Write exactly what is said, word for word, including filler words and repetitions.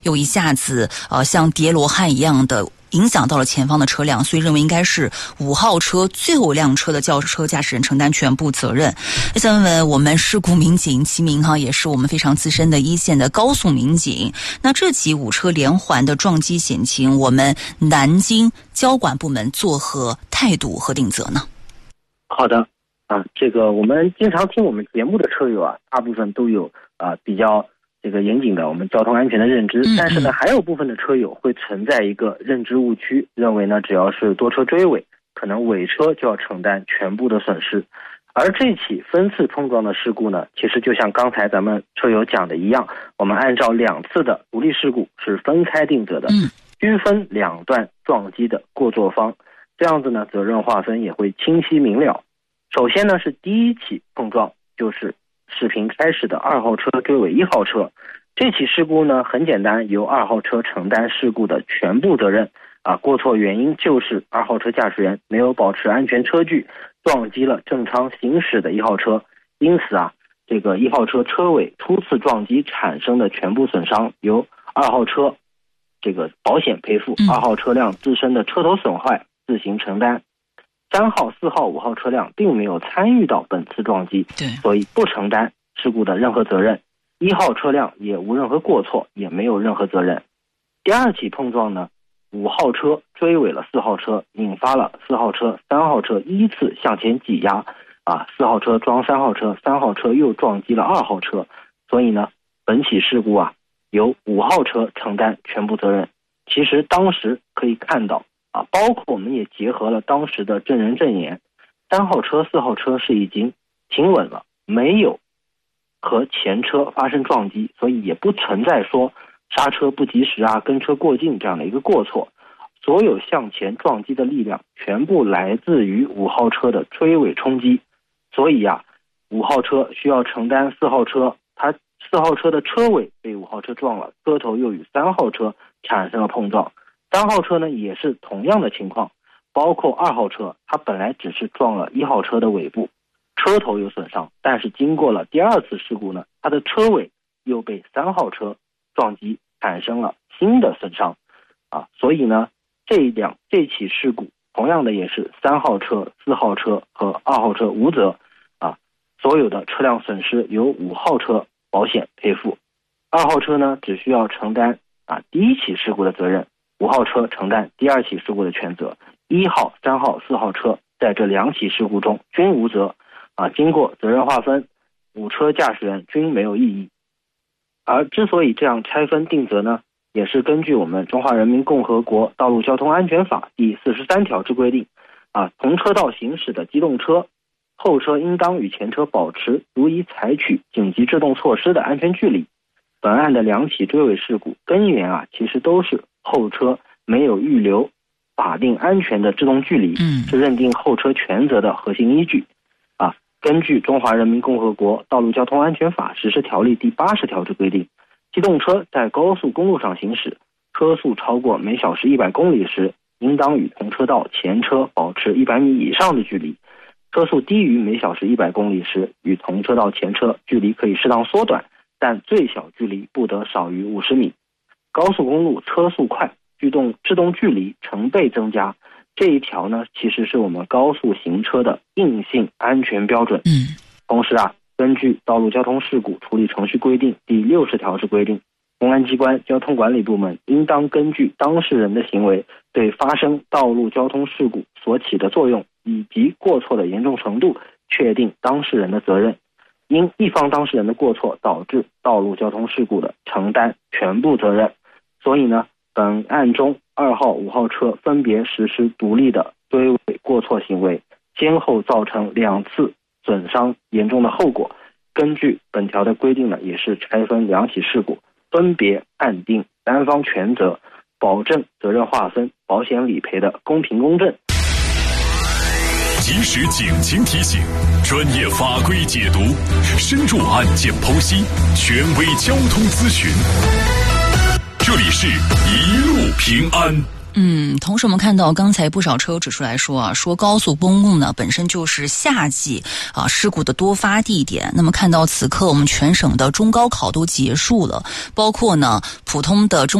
有一下子呃像叠罗汉一样的影响到了前方的车辆，所以认为应该是五号车最后一辆车的轿车驾驶人承担全部责任。想问问我们事故民警齐明哈，也是我们非常资深的一线的高速民警，那这起五车连环的撞击险情，我们南京交管部门作何态度和定责呢？ 好的啊，这个我们经常听我们节目的车友啊，大部分都有啊比较这个严谨的我们交通安全的认知，但是呢，还有部分的车友会存在一个认知误区，认为呢，只要是多车追尾，可能尾车就要承担全部的损失。而这起分次碰撞的事故呢，其实就像刚才咱们车友讲的一样，我们按照两次的独立事故是分开定责的，均分两段撞击的过错方，这样子呢，责任划分也会清晰明了。首先呢，是第一起碰撞，就是视频开始的二号车追尾一号车，这起事故呢很简单，由二号车承担事故的全部责任啊，过错原因就是二号车驾驶员没有保持安全车距，撞击了正常行驶的一号车，因此啊，这个一号车车尾初次撞击产生的全部损伤由二号车这个保险赔付，二号车辆自身的车头损坏自行承担。三号、四号、五号车辆并没有参与到本次撞击，所以不承担事故的任何责任。一号车辆也无任何过错，也没有任何责任。第二起碰撞呢，五号车追尾了四号车，引发了四号车、三号车依次向前挤压，啊，四号车撞三号车，三号车又撞击了二号车，所以呢，本起事故啊，由五号车承担全部责任。其实当时可以看到。啊，包括我们也结合了当时的证人证言，三号车、四号车是已经停稳了，没有和前车发生撞击，所以也不存在说刹车不及时啊、跟车过境这样的一个过错。所有向前撞击的力量全部来自于五号车的追尾冲击，所以啊，五号车需要承担四号车，它四号车的车尾被五号车撞了，车头又与三号车产生了碰撞。三号车呢也是同样的情况，包括二号车，它本来只是撞了一号车的尾部，车头有损伤，但是经过了第二次事故呢，它的车尾又被三号车撞击，产生了新的损伤，啊，所以呢，这两这起事故同样的也是三号车、四号车和二号车无责，啊，所有的车辆损失由五号车保险赔付，二号车呢只需要承担啊第一起事故的责任。五号车承担第二起事故的全责，一号、三号、四号车在这两起事故中均无责，啊，经过责任划分，五车驾驶员均没有异议。而之所以这样拆分定责呢，也是根据我们《中华人民共和国道路交通安全法》第四十三条之规定，啊，同车道行驶的机动车，后车应当与前车保持足以采取紧急制动措施的安全距离。本案的两起追尾事故根源啊，其实都是后车没有预留法定安全的制动距离，是认定后车全责的核心依据。啊，根据《中华人民共和国道路交通安全法实施条例》第八十条之规定，机动车在高速公路上行驶，车速超过每小时一百公里时，应当与同车道前车保持一百米以上的距离；车速低于每小时一百公里时，与同车道前车距离可以适当缩短，但最小距离不得少于五十米。高速公路车速快，制动制动距离成倍增加，这一条呢，其实是我们高速行车的硬性安全标准。嗯，同时啊，根据《道路交通事故处理程序规定》第六十条之规定，公安机关、交通管理部门应当根据当事人的行为对发生道路交通事故所起的作用以及过错的严重程度，确定当事人的责任。因一方当事人的过错导致道路交通事故的，承担全部责任。所以呢，本案中二号、五号车分别实施独立的追尾过错行为，先后造成两次损伤严重的后果。根据本条的规定呢，也是拆分两起事故，分别按定单方全责，保证责任划分、保险理赔的公平公正。 及时警情提醒，专业法规解读，深入案件剖析，权威交通咨询。这里是一路平安。 嗯，同时我们看到刚才不少车友指出来说啊，说高速公路呢本身就是夏季啊事故的多发地点。那么看到此刻我们全省的中高考都结束了，包括呢普通的中